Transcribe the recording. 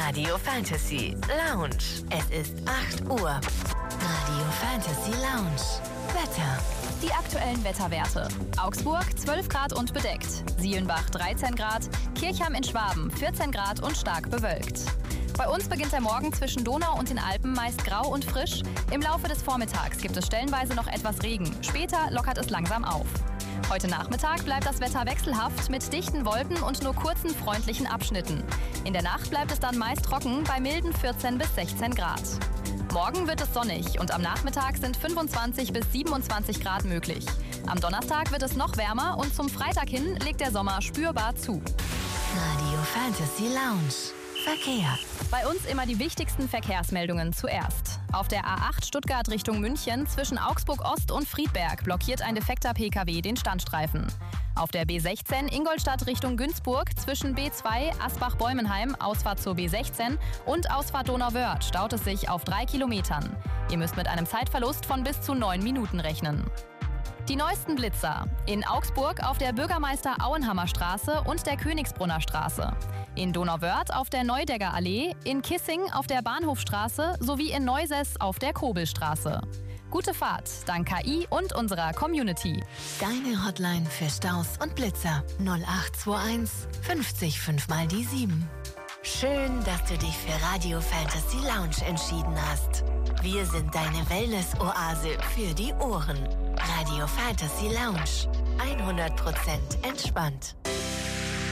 Radio Fantasy Lounge. Es ist 8 Uhr. Radio Fantasy Lounge. Wetter. Die aktuellen Wetterwerte. Augsburg 12 Grad und bedeckt. Sielenbach 13 Grad. Kirchheim in Schwaben 14 Grad und stark bewölkt. Bei uns beginnt der Morgen zwischen Donau und den Alpen meist grau und frisch. Im Laufe des Vormittags gibt es stellenweise noch etwas Regen. Später lockert es langsam auf. Heute Nachmittag bleibt das Wetter wechselhaft mit dichten Wolken und nur kurzen freundlichen Abschnitten. In der Nacht bleibt es dann meist trocken bei milden 14 bis 16 Grad. Morgen wird es sonnig und am Nachmittag sind 25 bis 27 Grad möglich. Am Donnerstag wird es noch wärmer und zum Freitag hin legt der Sommer spürbar zu. Radio Fantasy Lounge. Verkehr. Bei uns immer die wichtigsten Verkehrsmeldungen zuerst. Auf der A8 Stuttgart Richtung München zwischen Augsburg Ost und Friedberg blockiert ein defekter Pkw den Standstreifen. Auf der B16 Ingolstadt Richtung Günzburg zwischen B2 Asbach-Bäumenheim, Ausfahrt zur B16 und Ausfahrt Donauwörth staut es sich auf 3 Kilometern. Ihr müsst mit einem Zeitverlust von bis zu 9 Minuten rechnen. Die neuesten Blitzer. In Augsburg auf der Bürgermeister-Auenhammer Straße und der Königsbrunner Straße. In Donauwörth auf der Neudegger Allee, in Kissing auf der Bahnhofstraße sowie in Neusess auf der Kobelstraße. Gute Fahrt, dank KI und unserer Community. Deine Hotline für Staus und Blitzer 0821 50 5 mal die 7. Schön, dass du dich für Radio Fantasy Lounge entschieden hast. Wir sind deine Wellness-Oase für die Ohren. Radio Fantasy Lounge. 100% entspannt.